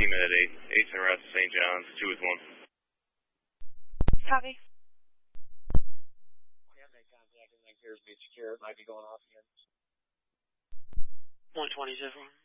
team at 8. 8's en route to St. John's. 2 is 1. Copy. We have that contact and that appears to be secure. It might be going off again. 120 is everyone.